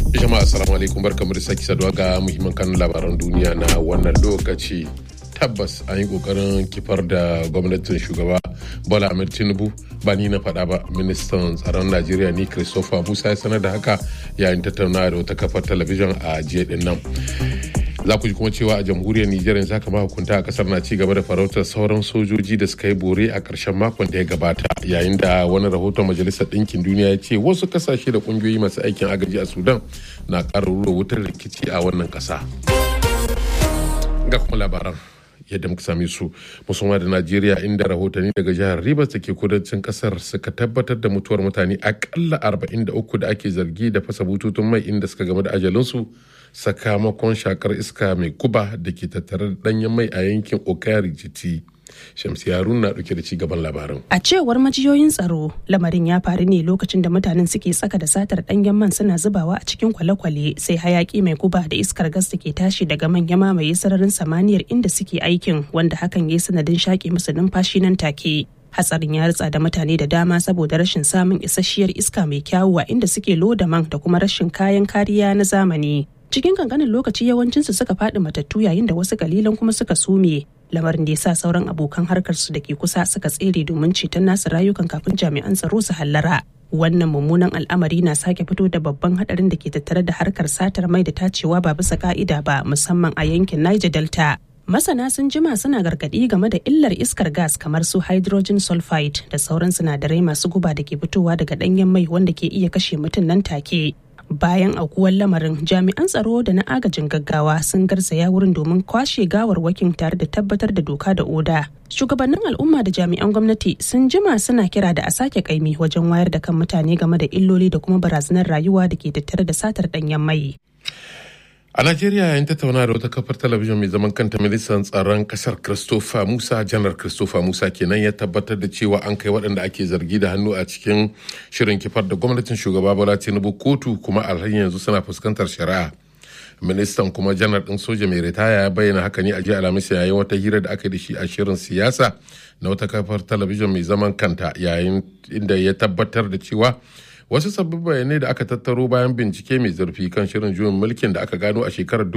Jama'a assalamu alaikum barkamu da sake saduwa ga muhimman kanun labaran duniya na wannan lokaci. Tabbas an yi kokarin kifar da gwamnatin shugaba Bola Ahmed Tinubu ba ni na faɗa ba. Ministan tsaron Najeriya ni Christopher Musa ya sanar da haka yayin tattaunawa da wata kafar talabijin a jiya din nan. Za ku ji kuma cewa a jamhuriyar Nijar yanzu haka mahukunta a kasar na ci gaba da farautar sauran sojoji da suka yi bore a ƙarshen makon da ya gabata, yayin da wani rahoton Majalisar Ɗinkin Duniya ya ce wasu kasashe da ƙungiyoyi masu aikin agaji a Sudan na ƙara rura wutar rikici a wannan ƙasa. Ga kuma labaran yadda muka same su, musamman da Najeriya, inda rahotanni daga jihar Rivers da ke kudancin kasar suka tabbatar da mutuwar mutane akalla 43 da ake zargi da fasa bututun mai inda suka game da ajalinsu sakamakon shakar iska mai guba da ke tattare da danyen mai a yankin Okari Jiti. Shamsi Harun na dauke da ci gaban labarin. A cewar majiyoyin tsaro, lamarin ya faru ne lokacin da mutanen suke tsaka da satar danyen man suna zubawa a cikin kwale-kwale, sai hayaki mai guba da iskar gas da ke tashi daga man ya mamaye sararin samaniyar inda suke aikin, wanda hakan ya sanadin shaƙe musu numfashi nan take. Hatsarin ya ritsa da mutane da dama saboda rashin samun isasshiyar iska mai kyawu a inda suke loda man da kuma rashin kayan kariya na zamani. Cikin kankanin lokaci yawancinsu suka faɗi matattu yayin da wasu kalilan kuma suka sume, lamarin da ya sa sauran abokan harkarsu da ke kusa suka tsere domin ceton nasu rayukan kafin jami'an tsaro su hallara. Wannan mummunan al'amari na sake fito da babban hadarin da ke tattare da harkar satar mai da tacewa ba bisa ka'ida ba, musamman a yankin Niger Delta. Masana sun jima suna gargaɗi game da illar iskar gas kamar su hydrogen sulfide da sauran sinadarai masu guba da ke fitowa daga ɗanyen mai wanda ke iya kashe mutum nan take. Bayan aukuwar lamarin, jami'an tsaro da na agajin gaggawa sun garzaya wurin domin kwashe gawarwakin tare da tabbatar da doka da oda. Shugabannin al'umma da jami'an gwamnati sun jima suna kira da a sake kaimi wajen wayar da kan mutane game da illoli da kuma barazanar rayuwa da ke tattare da satar ɗanyen mai. A Najeriya, yayin tattauna da wata kafar talabijin mai zaman kanta, ministan tsaron kasar Christopher Musa, janar Christopher Musa kenan, ya tabbatar da cewa an kai waɗanda ake zargi da hannu a cikin shirin kifar da gwamnatin shugaba Bola Tinubu kotu, kuma a yanzu suna fuskantar shari'a. Ministan kuma janar ɗin soja mai ritaya ya bayyana haka ne a jiya Alhamis yayin wata hira da aka yi da shi a shirin siyasa na wata kafar talabijin mai zaman kanta, yayin inda ya tabbatar da cewa wasu sabbin bayanai da aka tattaro bayan bincike mai zurfi kan shirin juyin mulkin da aka gano a shekarar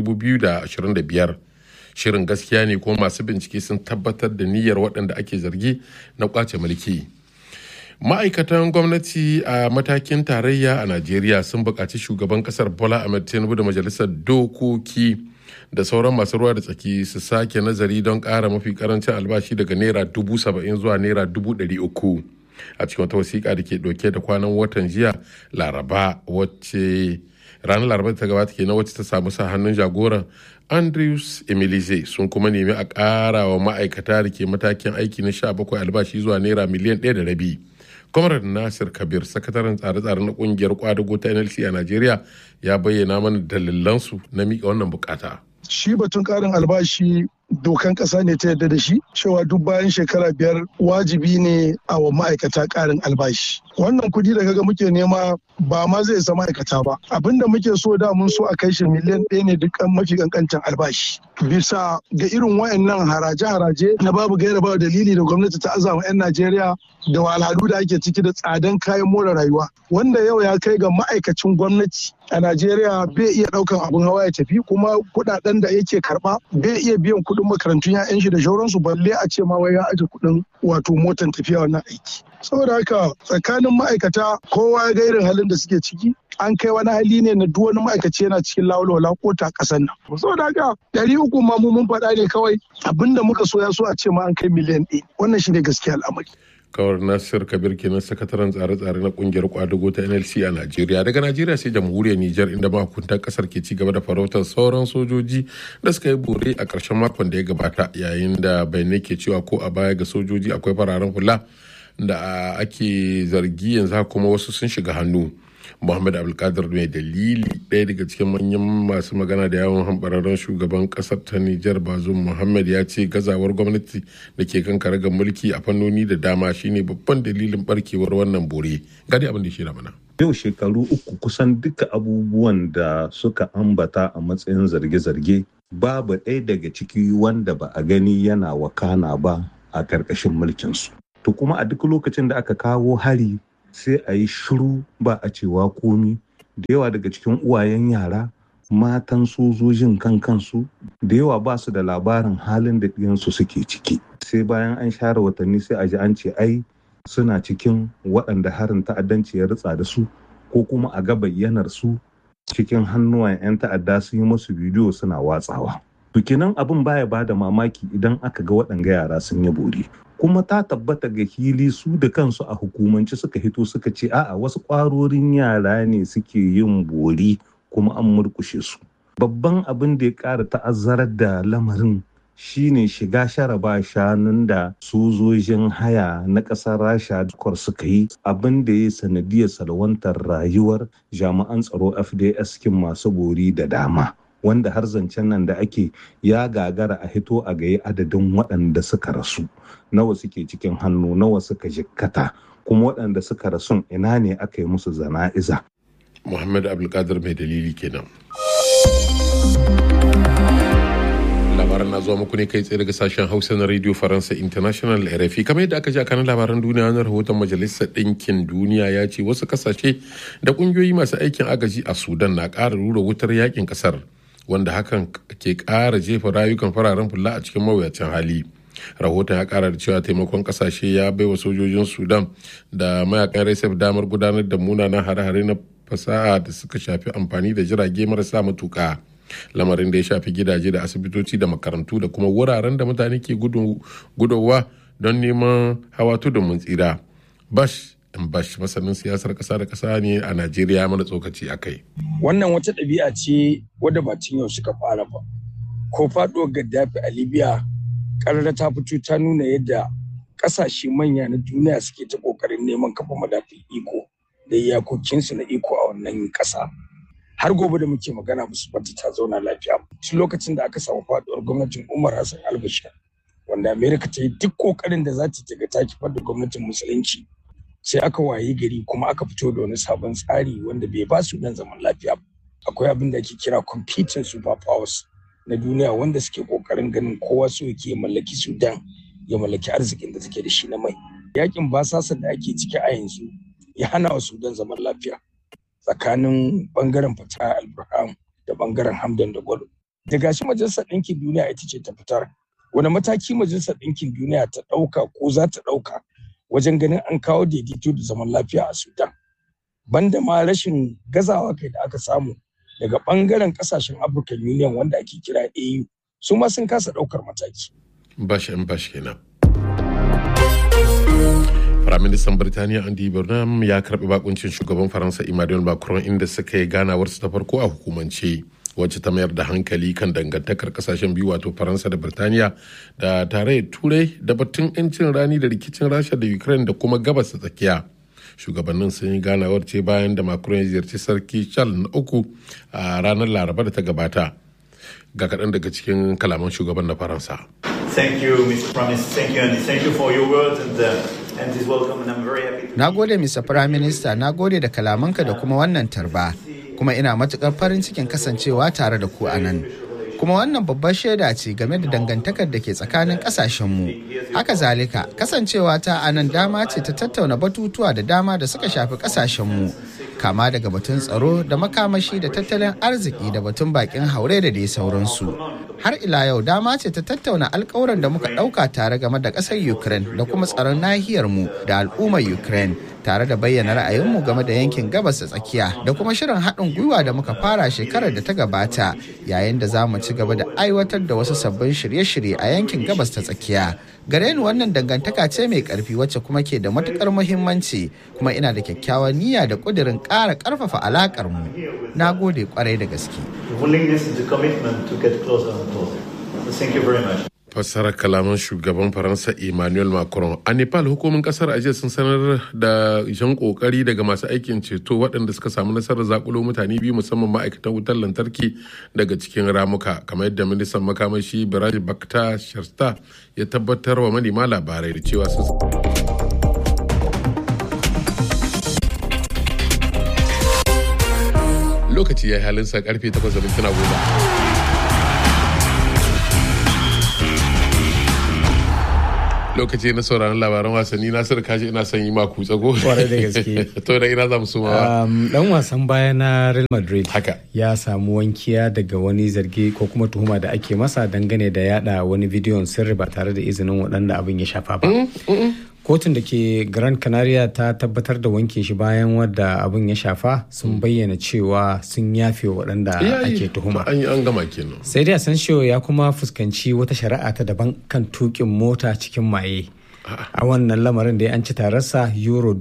2025 shirin gaskiya ne, kuma masu bincike sun tabbatar da niyyar waɗanda ake zargi na kwace mulki. Ma'aikatan gwamnati a matakin tarayya a Najeriya sun buƙaci shugaban ƙasar Bola Ahmed Tinubu da majalisar dokoki da sauran masu ruwa da tsaki su sake nazari don ƙara mafi ƙarancin albashi daga naira 70,000 zuwa naira 300,000. A cikin wata wasiƙa da ke ɗauke da kwanan watan jiya Laraba, wacce ranar Laraba ta gabata kenan, wacce ta samu sa hannun jagoran Andrews Emilize, sun kuma nemi a ƙara wa ma'aikata da ke matakin aiki na 17 albashi zuwa naira miliyan 1.5. Comrade Nasir Kabir, sakataren tsare-tsare na ƙungiyar kwadago ta NLC a Najeriya, ya bayyana mana dalilansu na miƙa wannan bukata. Shi batun ƙarin albashi dokan ƙasa ne ta yarda da shi, cewa duk bayan shekara 5 wajibi ne a wa ma'aikata ƙarin albashi. Wannan kuɗi da kaga muke nema ba ma zai isa ma'aikata ba. Abinda muke so da mun so a kai shi miliyan 1 ne duk mafi kankancin albashi. Bisa ga irin wayannan haraje-haraje na babu gaira babu dalili da gwamnati ta azama 'yan Najeriya da wahalhalu da ake ciki da tsadan kayan more rayuwa, wanda yau ya kai ga ma'aikacin gwamnati a Najeriya bai iya ɗaukan abin hawa ya tafi, kuma kuɗaɗen da yake karɓa bai iya biyan kuɗin makarantun 'ya'yan shi da shauransu, balle a ce ma wai ya aje kuɗin wato motan tafiya wannan aiki. Saboda haka tsakanin ma'aikata kowa ya ga irin halin da suke ciki. An kai wani hali ne na duk wani ma'aikaci yana cikin lawalwala ko ta ƙasar nan. Saboda haka 300 ma mun faɗa ne kawai, abinda muka so ya so a ce ma an kai miliyan 1. Wannan shine gaskiya al'amari. Kawar Nasir Kabir kenan, sakataren tsare-tsare na kungiyar kwadago ta NLC a Najeriya. Daga Najeriya sai jamhuriyar Nijar, inda mahukuntan kasar ke ci gaba da farautar sauran sojoji da suka yi bore a ƙarshen makon da ya gabata, yayin da bayanai ke cewa ko a baya ga sojoji akwai fararen hula da ake zargi yanzu kuma wasu sun shiga hannu. Muhammad Abdulkadir mai dalili, ɗaya daga cikin manyan masu magana da yawon hambararren shugaban ƙasar ta Nijar Bazoum Muhammad, ya ce gazawar gwamnati da ke kan karagar mulki a fannoni da dama shine babban dalilin barkewar wannan bore. Gadi abin da shi na mana. Yau shekaru 3 kusan duka abubuwan da suka ambata a matsayin zarge-zarge babu ɗaya daga ciki wanda ba a gani yana wakana ba a ƙarƙashin mulkinsu. To kuma a duk lokacin da aka kawo hari sai a yi shiru ba a cewa komi da yawa daga cikin uwayen yara, matan sojojin kansu da yawa ba su da labarin halin da ɗiyansu suke ciki. Sai bayan an share watanni sai a ji an ce ai suna cikin waɗanda harin ta'addanci ya ritsa da su, ko kuma a ga bayyanar su cikin hannuwan 'yan ta'adda sun yi musu bidiyo suna watsawa. To kenan abin baya ba da mamaki idan aka ga waɗanga yara sun yi bori. Kuma ta tabbata ga hili su da kansu a hukumance suka hito suka ce a'a wasu ƙwarorin yara ne suke yin bori kuma an murkushe su. Babban abin da ya ƙara ta'azzarar da lamarin shine shiga sharaba shanun da sojojin haya na ƙasar Rasha suka yi, abin da ya sanadiyar salwantar rayuwar jami'an tsaro FDS kin masu bori da dama, wanda har zancen nan da ake ya gagara a hito a gaye adadin waɗanda suka rasu, nawa suke cikin hannu, nawa suka jikkata, kuma waɗanda suka rasun ina ne aka yi musu zana'iza. Muhammad Abdulkadir mai dalili kenan. Labaran na zuwa muku ne kai tsaye daga sashen Hausa na Radio Faransa International RFI. Kamar yadda aka ji a kanan labaran duniya na rahoton Majalisar Ɗinkin Duniya ya ce wasu kasashe da ƙungiyoyi masu aikin agaji a Sudan na ƙara rura wutar yakin ƙasar, wanda hakan ke ƙara jefa rayukan fararen fulla a cikin mawuyacin hali. Rahoton ya ƙara da cewa taimakon ƙasashe ya baiwa sojojin Sudan da mayakan RSF damar gudanar da munanan hare-hare na fasaha da suka shafi amfani da jirage marasa matuƙa. Lamarin da ya shafi gidaje da asibitoci da makarantu da kuma wuraren da mutane ke gudowa don neman hawa tudun mun tsira. Bash masanin siyasar ƙasa da ƙasa ne a Najeriya, mana tsokaci a kai. Wannan wata ɗabi'a ce wadda ba tun yau suka fara ba. Ko faɗuwar Gaddafi a Libya, ƙarara ta fito ta nuna yadda ƙasashe manya na duniya suke ta ƙoƙarin neman kafa madafin iko da iyakokinsu na iko a wannan ƙasa. Har gobe da muke magana musu bata ta zauna lafiya. Tun lokacin da aka samu faduwar gwamnatin Umar Hassan al-Bashir, wanda Amerika ta yi duk kokarin da za ta ga ta kifar da gwamnatin musulunci, sai aka waye gari kuma aka fito da wani sabon tsari wanda bai ba su dan zaman lafiya. Akwai abin da ake kira competing superpowers na duniya wanda suke kokarin ganin kowa so yake mallaki Sudan, ya mallaki arzikin da take da shi na mai. Yakin basasa da ake ciki a yanzu ya hana wa Sudan zaman lafiya tsakanin bangaren Fatah al-Burhan da bangaren Hamdan da Gwado. Da gashi Majalisar Ɗinkin Duniya ita ce ta fitar, wani mataki Majalisar Ɗinkin Duniya ta ɗauka ko za ta ɗauka wajen ganin an kawo daidaito da zaman lafiya a Sudan. Banda ma rashin gazawa kai da aka samu daga bangaren kasashen African Union wanda ake kira AU, su ma sun kasa ɗaukar mataki. Bashi kenan. Firaministan Birtaniya Andy Burnham ya karbi bakuncin shugaban Faransa Emmanuel Macron inda suka yi ganawarsu ta farko a hukumance, wacce ta mayar da hankali kan dangantakar kasashen biyu wato Faransa da Birtaniya da tarayyar Turai da batun 'yancin rani da rikicin Rasha da Ukraine da kuma gabas ta tsakiya. Shugabannin sun yi ganawar ce bayan da Macron ya ziyarci Sarki Charles na uku a ranar Laraba da ta gabata. Ga kaɗan daga cikin kalaman shugaban na Faransa. Thank you, Mr. Prime Minister. Thank you, Andy. Thank you for your words and this welcome, and I'm very happy. Na gode, Mr. Prime Minister. Na gode da kalamanka da kuma wannan tarba. Kuma ina matuƙar farin cikin kasancewa tare da ku a nan. Kuma wannan babbar shaida ce game da dangantakar da ke tsakanin ƙasashenmu. Haka zalika, kasancewa ta a nan dama ce ta tattauna batutuwa da dama da suka shafi ƙasashenmu. Kama daga batun tsaro da makamashi da tattalin arziki da batun bakin haure da dai sauransu. Har ila yau dama ce ta tattauna alkawuran da muka ɗauka tare game da ƙasar Ukraine da kuma tsaron nahiyarmu da al'ummar Ukraine, tare da bayyana ra'ayinmu game da yankin gabas da tsakiya da kuma shirin haɗin gwiwa da muka fara shekarar da ta gabata, yayin da za mu ci gaba da aiwatar da wasu sabbin shirye-shirye a yankin gabas ta tsakiya. Gare ni wannan dangantaka ce mai ƙarfi wacce kuma ke da matuƙar muhimmanci, kuma ina da kyakkyawan niyya da ƙudurin ƙara ƙarfafa alaƙar mu. Na gode ƙwarai da gaske. Fassarar kalaman shugaban Faransa Emmanuel Macron. A Nepal, hukumin kasar ajiya sun sanar da jan kokari daga masu aikin ceto waɗanda suka samu nasarar zakulo mutane biyu, musamman ma'aikatan wutar lantarki daga cikin ramuka, kamar yadda ministan makamashi Biraj Bakta Sharsta ya tabbatar wa manema labarai da cewa su lokaci ya yi halinsa karfe 8:10. lokaci na sauraron labaran wasanni. Nasiru kaji ina son yi maku tsago. Kwarai da gaske. To da ina za mu suma. Dan wasan baya na Real Madrid haka ya samu wankiya daga wani zargi ko kuma tuhuma da ake masa dangane da yada wani bidiyon sirri ba tare da izinin waɗanda abin ya shafa ba. Kotun da ke Gran Canaria ta tabbatar da wanke shi bayan wadda abin ya shafa sun bayyana cewa sun yafe waɗanda ake tuhuma. An gama kenan. Sai dai Asensio ya kuma fuskanci wata shari'a ta daban kan tukin mota cikin maye. A wannan lamarin da an ci tararsa euro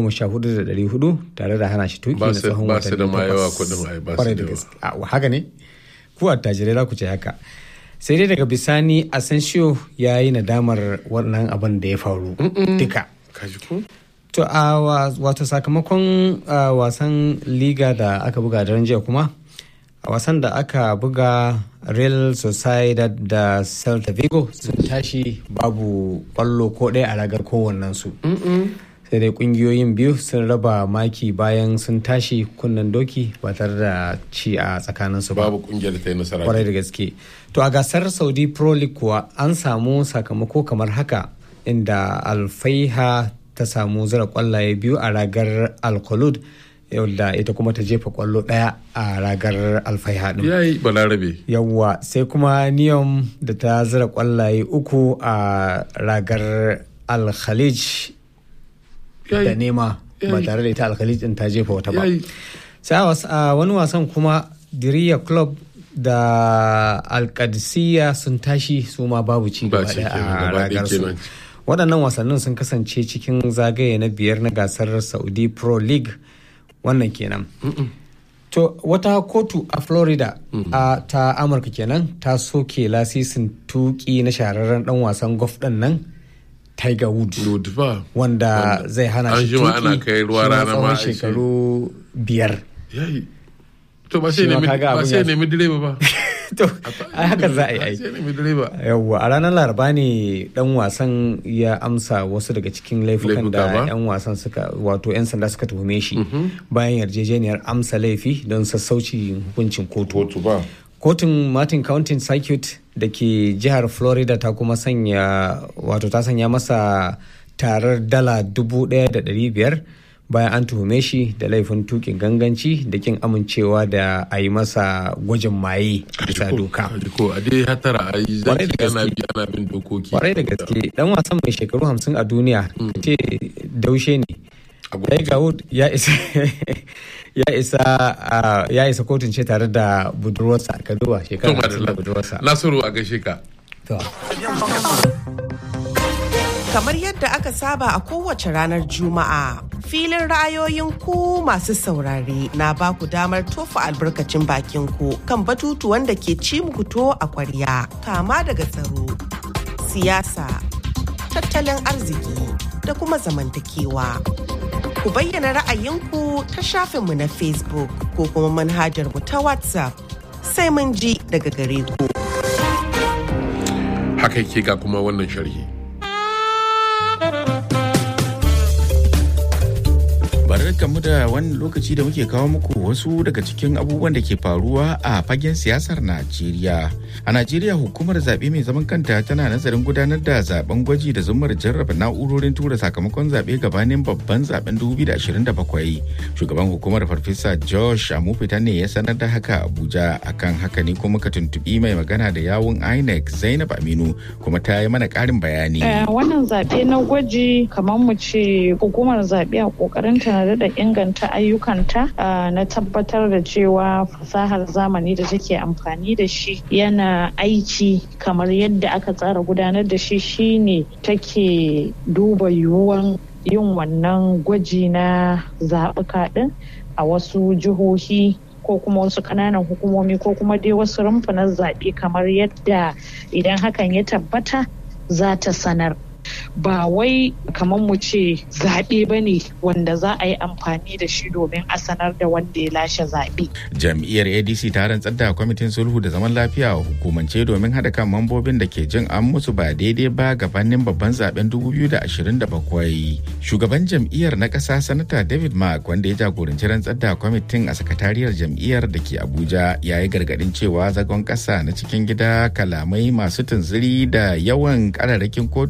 14,400 tare da hana shi tuki na tsawon watanni 8. Ba su da mayewa kudin ba su da yawa. Haka ne? Ku attajirai za ku ce haka. Sai dai daga bisani Asensio ya yi nadamar wannan abin da ya faru duka. To a wato sakamakon wasan liga da aka buga daren jiya kuma a wasan da aka buga Real Sociedad da Celta Vigo sun tashi babu kwallo ko ɗaya a ragar kowannensu. Sai dai kungiyoyin biyu sun raba maki bayan sun tashi kunnen doki ba tare da ci a tsakaninsu ba. Babu kungiyar da ta yi nasara. Kwarai da gaske. To a gasar Saudi Pro League kuwa an samu sakamako kamar haka inda Alfaiha ta samu zira kwallaye biyu a ragar Al-Khulud da ita kuma ta jefa kwallo daya a ragar Alfaiha din. Yayi balarabe. Yawwa sai kuma Niyom da ta zira kwallaye uku a ragar Al-Khalij da nema ba tare da ita Al-Khalij din ta jefa wata ba. Sai a wani wasan kuma Diriyya Club da Al-Qadisiyya sun tashi su ma babu ci gaba a ragar su. Waɗannan wasannin sun kasance cikin zagaye na 5 na gasar Saudi Pro League wannan kenan. To wata kotu a Florida ta Amurka kenan ta soke lasisin tuki na shahararren dan wasan golf din nan Tiger Woods wanda zai hana shi tuki na tsawon shekaru 5. To ba sai nemi direba ba. To ai haka za a yi yawwa a ranar laraba ne dan wasan ya amsa wasu daga cikin laifukan da yan wasan suka wato yan sanda suka tuhume shi bayan yarjejeniyar amsa laifi don sassauci hukuncin kotu. Kotun Martin County Circuit da ke jihar Florida ta kuma sanya masa tarar dala 1,500 bayan an tuhume shi da laifin tukin ganganci da kin amincewa da a yi masa gwajin maye bisa doka. Kwarai da gaske dan wasan mai shekaru 50 a duniya ce daushe ne. Tiger Woods ya isa kotun ce tare da budurwarsa ka duba shekaru 50 da budurwarsa. Nasiru a gaishe ka. Kamar yadda aka saba a kowace ranar Juma'a, filin ra'ayoyin ku masu saurare na ba ku damar tofa albarkacin bakin ku kan batutuwan da ke ci muku to a kwarya, kama daga tsaro, siyasa, tattalin arziki da kuma zamantakewa. Ku bayyana ra'ayinku ta shafinmu na Facebook ko kuma manhajar mu ta WhatsApp. Sai mun ji daga gare ku. Haka yake ga kuma wannan sharhi. Barkanmu da wani lokaci da muke kawo muku wasu daga cikin abubuwan da ke faruwa a fagen siyasar Najeriya. A Najeriya hukumar zaɓe mai zaman kanta tana nazarin gudanar da zaben gwaji da zumar jarraba na'urorin tura sakamakon zaɓe gabanin babban zaben 2027. Shugaban hukumar Farfesa Josh Amufita ne ya sanar da haka Abuja. Akan haka ne kuma ka tuntuɓi mai magana da yawun INEC Zainab Aminu kuma ta yi mana ƙarin bayani. Wannan zaɓe na gwaji kamar mu ce hukumar zaɓe a ƙoƙarinta da inganta ayyukanta na tabbatar da cewa fasahar zamani da take amfani da shi yana aiki kamar yadda aka tsara gudanar da shi shine take duba yiwuwan yin wannan gwaji na zaɓuka ɗin a wasu jihohi ko kuma wasu ƙananan hukumomi ko kuma dai wasu rumfunan zaɓe kamar yadda idan hakan ya tabbata za ta sanar. Ba wai kamar mu ce zaɓe ba ne wanda za a yi amfani da shi domin a sanar da wanda ya lashe zaɓe. Jam'iyyar ADC ta rantsar da kwamitin sulhu da zaman lafiya a hukumance domin haɗa kan mambobin da ke jin an musu ba daidai ba gabanin babban zaben 2027. Shugaban jam'iyyar na ƙasa Sanata David Mark wanda ya jagoranci rantsar da kwamitin a sakatariyar jam'iyyar da ke Abuja ya yi gargaɗin cewa zagon ƙasa na cikin gida kalamai masu tunziri da yawan ƙararrakin kotu na iya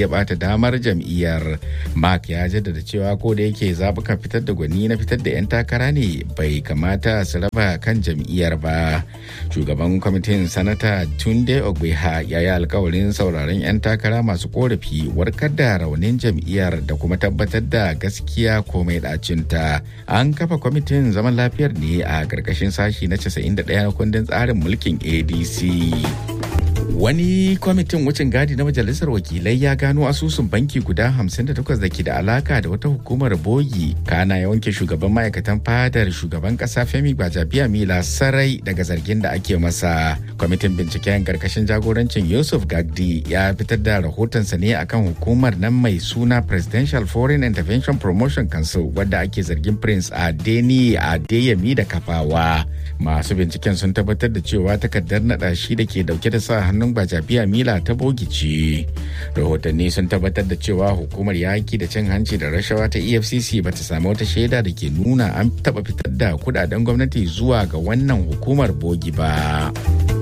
iya bata damar jam'iyyar. Mark ya jaddada cewa ko da yake zabukan fitar da gwani na fitar da 'yan takara ne bai kamata su raba kan jam'iyyar ba. Shugaban kwamitin sanata Tunde Ogbeha ya yi alkawarin sauraron 'yan takara masu korafi, warkar da raunin jam'iyyar da kuma tabbatar da gaskiya ko mai dacinta. An kafa kwamitin zaman lafiyar ne a ƙarƙashin sashi na 91 na kundin tsarin mulkin ADC. Wani kwamitin wucin gadi na majalisar wakilai ya gano asusun banki guda 58 da ke da alaka da wata hukumar bogi, kana ya wanke shugaban ma'aikatan fadar shugaban kasa Femi Gbajabiamila sarai daga zargin da ake masa. Kwamitin binciken karkashin jagorancin Yusuf Gagdi ya fitar da rahotonsa ne akan hukumar nan mai suna Presidential Foreign Intervention Promotion Council wadda ake zargin Prince Adeni Adeyemi da kafawa. Masu binciken sun tabbatar da cewa takardar naɗa shi da ke dauke da sa hannun Gbajabiamila ta bogice. Rahotanni sun tabbatar da cewa hukumar yaki da cin hanci da rashawa ta EFCC bata samu wata shaida da ke nuna an taɓa fitar da kudaden gwamnati zuwa ga wannan hukumar bogi ba.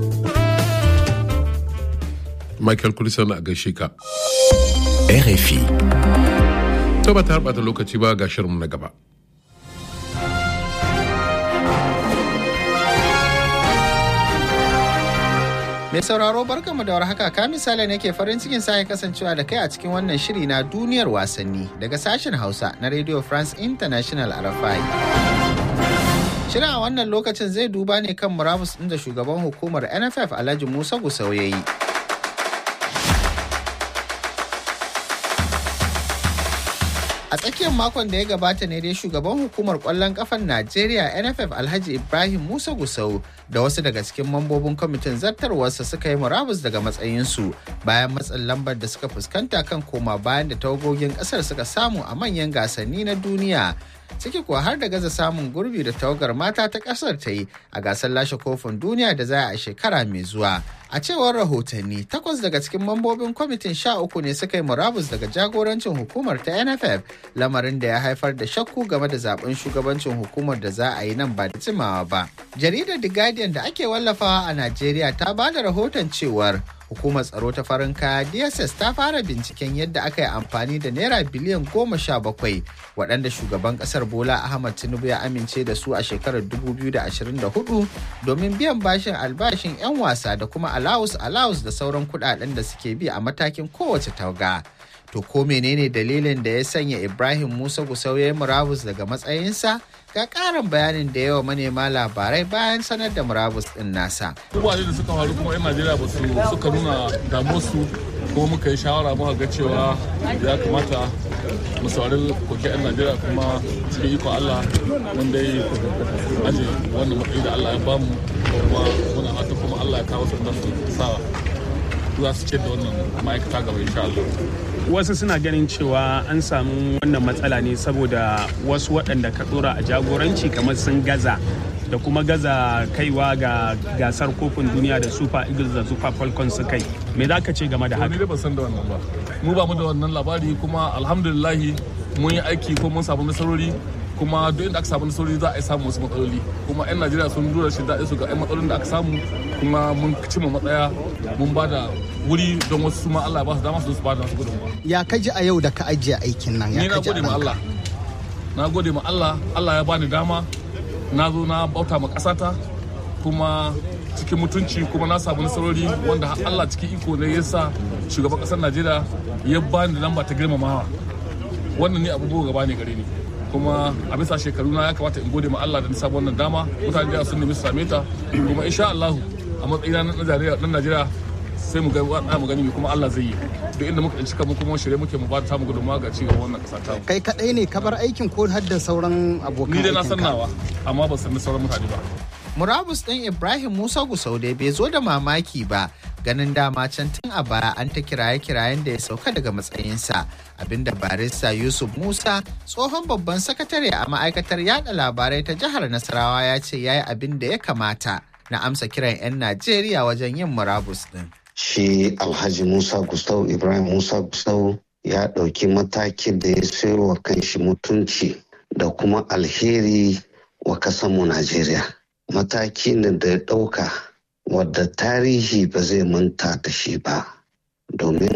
Michael Kulisan a gaishe ka. RFI. To ba ta harba da lokaci ba ga shirinmu na gaba. Mai sauraro barkanmu da warhaka, ka misali ne ke farin cikin sake kasancewa da kai a cikin wannan shiri na duniyar wasanni daga sashen Hausa na Radio France International RFI. Shirin a wannan lokacin zai duba ne kan murabus ɗin da shugaban hukumar NFF Alhaji Musa Gusau ya yi. A tsakiyar makon da ya gabata ne dai shugaban hukumar kwallon kafan Najeriya NFF Alhaji Ibrahim Musa Gusau da wasu daga cikin mambobin kwamitin zartarwarsa suka yi murabus daga matsayinsu bayan matsin lambar da suka fuskanta kan koma bayan da tawagogin kasar suka samu a manyan gasanni na duniya. Ciki kuwa har da gaza samun gurbi da tawagar mata ta kasar ta yi a gasar lashe kofin duniya da za a shekara mai zuwa. A cewar rahotanni, 8 daga cikin mambobin kwamitin 13 ne suka yi murabus daga jagorancin hukumar ta NFF, lamarin da ya haifar da shakku game da zaben shugabancin hukumar da za a yi nan ba da jimawa ba. Jaridar The Guardian da ake wallafawa a Najeriya ta ba da rahoton cewar hukumar tsaro ta farin kaya DSS ta fara binciken yadda aka yi amfani da naira biliyan 17 waɗanda shugaban ƙasar Bola Ahmad Tinubu ya amince da su a shekarar 2024 domin biyan bashin albashin 'yan wasa da kuma alawus da sauran kuɗaɗen da suke bi a matakin kowace tauga. To ko menene dalilin da ya sanya Ibrahim Musa Gusau ya yi murabus daga matsayinsa? Ga ƙarin bayanin da yawa manema labarai bayan sanar da murabus ɗin nasa. Abubuwa da suka faru kuma 'yan Najeriya ba su suka nuna damuwarsu kuma muka yi shawara muka ga cewa ya kamata mu saurari koke 'yan Najeriya kuma cikin iko Allah mun dai aje wannan matsayi da Allah ya bamu kuma muna fata kuma Allah ya kawo su da su sa za su ce da wannan ma'aikata gaba insha Allah. Wasu suna ganin cewa an samu wannan matsala ne saboda wasu waɗanda ka ɗora a jagoranci kamar sun gaza da kuma gaza kaiwa ga gasar kofin duniya da Super Eagles da Super Falcons su kai. Me za ka ce game da haka? Ni dai ban san da wannan ba. Mu ba mu da wannan labari kuma alhamdulillahi mun yi aiki ko mun samu nasarori kuma duk inda aka samu nasarori za a yi samu wasu matsaloli kuma 'yan Najeriya sun lura shi daɗi su ga 'yan matsalolin da aka samu kuma mun cimma matsaya mun ba da wuri don wasu ma Allah ba su dama su ba da su gudunmuwa. Ya kaji a yau da ka ajiye aikin nan? Ni na gode ma Allah. Na gode ma Allah. Allah ya bani dama. Na zo na bauta ma ƙasata kuma cikin mutunci kuma na samu nasarori wanda Allah cikin iko ne ya sa shugaban ƙasar Najeriya ya bani lamba ta girmamawa. Wannan ne abubuwa gaba ne gare ni. Kuma a bisa shekaru na ya kamata in gode ma Allah da na samu wannan dama. Mutane da sun nemi su same ta kuma insha Allah a matsayina na Najeriya sai mu gani kuma Allah zai yi duk inda muka cika mu kuma shirye muke mu ba ta mu gudunmawa ga ci gaban wannan kasa ta. Kai kadai ne ka bar aikin ko har da sauran abokan aikin? Ni dai na san nawa amma ba san sauran mutane ba. Murabus ɗin Ibrahim Musa Gusau dai bai zo da mamaki ba, ganin dama can tun a baya an ta kiraye-kirayen da ya sauka daga matsayinsa, abinda barista Yusuf Musa tsohon babban sakatare a ma'aikatar yada labarai ta jihar Nasarawa ya ce ya yi abin da ya kamata na amsa kiran 'yan Najeriya wajen yin murabus ɗin. Shi Alhaji Musa Gusau, Ibrahim Musa Gusau ya ɗauki matakin da ya sayarwa kanshi mutunci da kuma alheri wa ƙasarmu Najeriya. Mataki ne da ya ɗauka wadda tarihi ba zai manta da shi ba, domin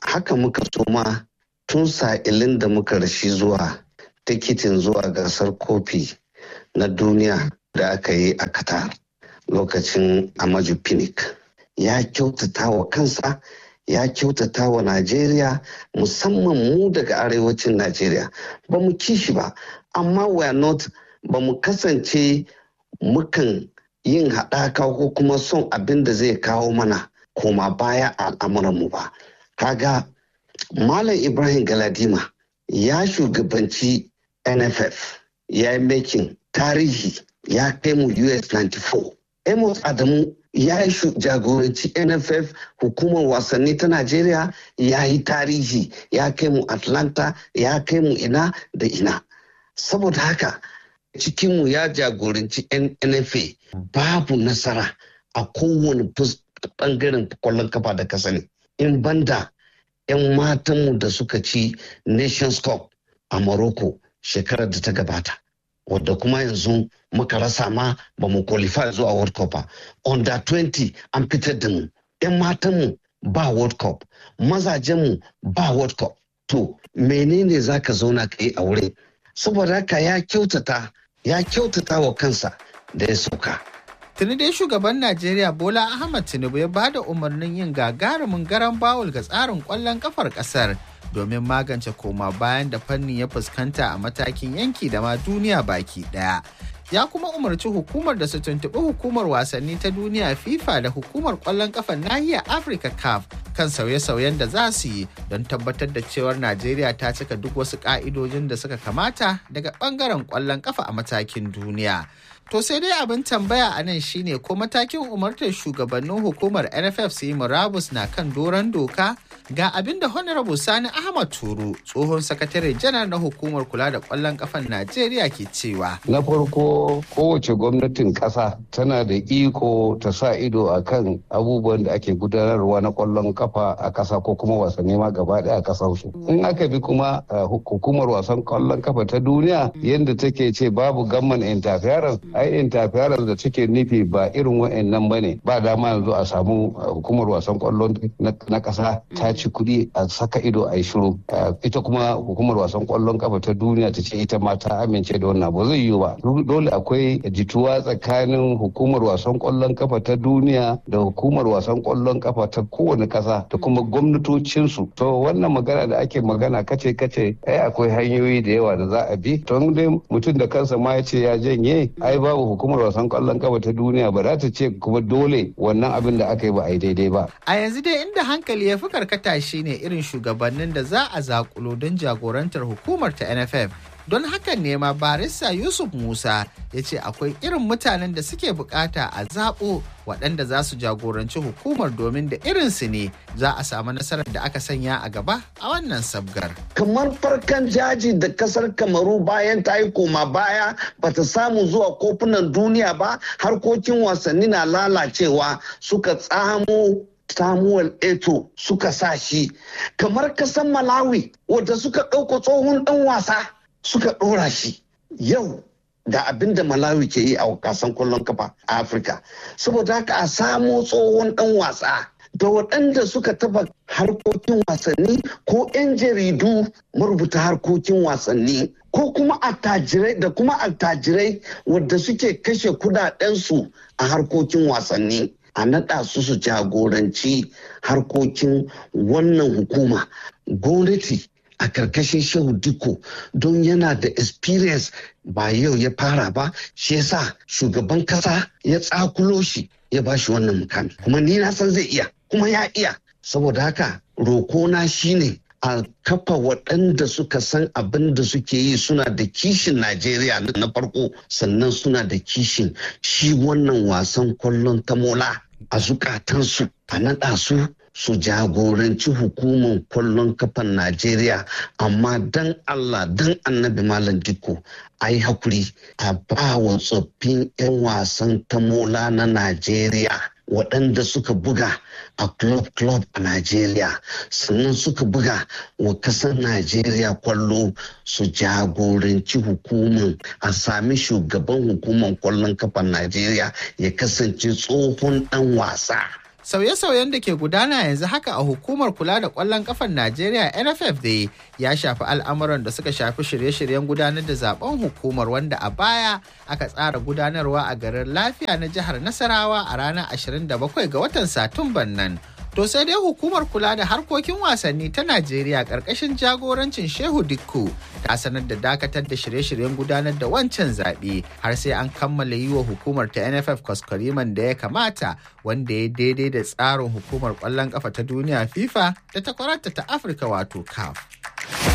haka muka soma tun sa'ilin da muka rashi zuwa tikitin zuwa gasar kofi na duniya da aka yi a Qatar lokacin Amaju Pinnick. Ya kyautata wa kansa, ya kyautata wa Najeriya, musamman mu daga arewacin Najeriya. Ba mu kishi ba, amma ba mu kasance mukan yin haɗaka ko kuma son abin da zai kawo mana koma baya a al'amuranmu ba. Kaga Malam Ibrahim Galadima ya shugabanci NFF, ya yi making tarihi, ya kai mu US 94. Amos Adamu ya yi jagoranci NFF, hukumar wasanni ta Najeriya, ya yi tarihi, ya kai mu Atlanta, ya kai mu ina da ina. Saboda haka cikinmu ya jagoranci NFA, babu nasara a kowane bangaren kwallon kafa da ka sani. In banda 'yan matanmu da suka ci Nations Cup a Morocco shekarar da ta gabata, wadda kuma yanzu muka rasa ma ba mu qualify zuwa World Cup ba. Under 20 an fitar da mu. 'Yan matanmu ba World Cup, mazajenmu ba World Cup. To menene za ka zauna ka yi a wurin? Saboda haka ya kyautata wa kansa da ya sauka. Tuni dai shugaban Najeriya Bola Ahmed Tinubu ya bada umarnin yin gagarumin garan bawul ga tsarin kwallon kafar kasar domin magance koma bayan da fannin ya fuskanta a matakin yanki da ma duniya baki daya. Ya kuma umarci hukumar da su tuntuɓi hukumar wasanni ta duniya FIFA da hukumar kwallon kafar nahiyar Afirka CAF kan sauye-sauyen da za su yi don tabbatar da cewar Najeriya ta cika duk wasu ƙa'idojin da suka kamata daga ɓangaren kwallon kafa a matakin duniya. To sai dai abin tambaya a nan shine ko matakin umartar shugabannin hukumar NFF su yi murabus na kan doron doka? Ga abin da Honorable Sani Ahmad Turu, tsohon sakatare janar na hukumar kula da kwallon kafan Najeriya ke cewa. Na farko kowace gwamnatin ƙasa tana da iko ta sa ido a kan abubuwan da ake gudanarwa na kwallon kafa a ƙasa ko kuma wasanni ma gaba ɗaya a ƙasarsu. In aka bi kuma hukumar wasan kwallon kafa ta duniya yadda take ce babu gamman interference, interference da take nufi ba irin wa'annan bane, ba dama yanzu a samu hukumar wasan kwallon na ƙasa ta ci kuɗi a saka ido a yi shiru. Ita kuma hukumar wasan kwallon kafa ta duniya ta ce ita ma ta amince da wannan, ba zai yiwu ba. Dole akwai jituwa tsakanin hukumar wasan kwallon kafa ta duniya da hukumar wasan kwallon kafa ta kowane ƙasa da kuma gwamnatocinsu. To wannan magana da ake magana kace akwai hanyoyi da yawa da za a bi. To dai mutum da kansa ma ya ce ya janye, ai babu hukumar wasan kwallon kafa ta duniya ba za ta ce kuma dole wannan abin da aka yi ba a yi daidai ba. A yanzu dai inda hankali ya fi karkata shi ne irin shugabannin da za a zakulo don jagorantar hukumar ta NFF. Don hakan ne ma barista Yusuf Musa ya ce akwai irin mutanen da suke bukata a zaɓo waɗanda za su jagoranci hukumar domin da irinsu ne za a samu nasarar da aka sanya a gaba a wannan sabgar. Kamar farkan jaji da kasar Kamaru bayan ta yi koma baya bata samu zuwa kofunan duniya ba, harkokin wasanni na lalacewa, suka tsamo Samuel Eto suka sa shi. Kamar kasan Malawi wadda suka ɗauko tsohon ɗan wasa suka ɗora shi. Yau da abin da Malawi ke yi a kasan kwallon kafa a Afirka. Saboda haka a samo tsohon ɗan wasa da waɗanda suka taba harkokin wasanni ko 'yan jaridu marubuta harkokin wasanni ko kuma attajirai wadda suke kashe kudadensu a harkokin wasanni. A naɗa su jagoranci harkokin wannan hukuma. Gwamnati a karkashin Shehu Dikko don yana da experience ba yau ya fara ba, shi yasa shugaban kasa ya tsakulo shi ya ba shi wannan mukami. Kuma ni na san zai iya, kuma ya iya. Saboda haka rokona shine a kafa waɗanda suka san abin da suke yi, suna da kishin Najeriya na farko, sannan suna da kishin shi wannan wasan kwallon tamola a zukatansu, a naɗa su jagoranci hukumar kwallon kafan Najeriya. Amma dan Allah dan Annabi Malam Dikko a yi hakuri a ba wa tsoffin 'yan wasan tamola na Najeriya waɗanda suka buga a club a Najeriya, sannan suka buga wa ƙasar Najeriya kwallo, su jagoranci hukumar. A sami shugaban hukumar kwallon kafan Najeriya ya kasance tsohon ɗan wasa Sauye-sauyen da ke gudana yanzu haka a hukumar kula da ƙwallon ƙafar Najeriya NFF dai ya shafi al'amuran da suka shafi shirye-shiryen gudanar da zaben hukumar wanda a baya aka tsara gudanarwa a garin Lafiya na jihar Nasarawa a ranar 27 ga watan Satumban nan. To sai dai hukumar kula da harkokin wasanni ta Najeriya ƙarƙashin jagorancin Shehu Dikko ta sanar da dakatar da shirye-shiryen gudanar da wancan zaɓe har sai an kammala yi wa hukumar ta NFF kwaskwariman da ya kamata wanda ya daidai da tsarin hukumar ƙwallon ƙafa ta duniya FIFA da takwararta ta Afirka wato CAF.